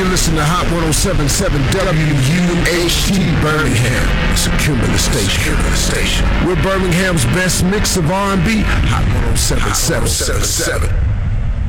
listen to Hot 107.7 WUHT Birmingham. It's a Cumulus station. We're Birmingham's best mix of R&B. Hot 107.7.